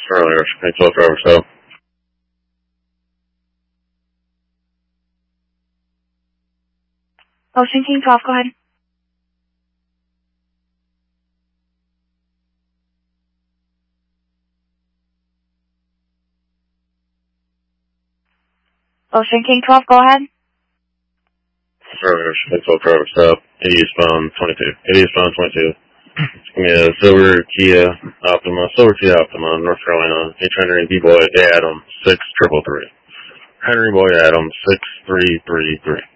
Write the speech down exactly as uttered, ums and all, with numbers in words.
earlier. Hey, twelve driver, so. Ocean King twelve, go ahead. Ocean King twelve, go ahead. Earlier, hey, twelve driver, so. eighty eastbound twenty-two. eighty eastbound twenty-two. Yeah, Silver Kia Optima, Silver Kia Optima, North Carolina. H. Henry B. Boy Adam, six triple three. Henry Boy Adam, six three three three.